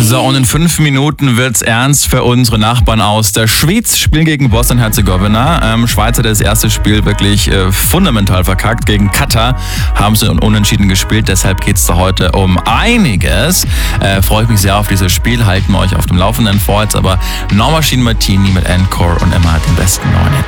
So, und in 5 Minuten wird's ernst für unsere Nachbarn aus der Schweiz. Spielen gegen Bosnien-Herzegowina. Schweiz hat das erste Spiel wirklich fundamental verkackt. Gegen Katar haben sie unentschieden gespielt. Deshalb geht's da heute um einiges. Freue ich mich sehr auf dieses Spiel. Halten wir euch auf dem Laufenden vor. Jetzt aber Norma Martini mit Encore und Emma hat den besten neuen Hit.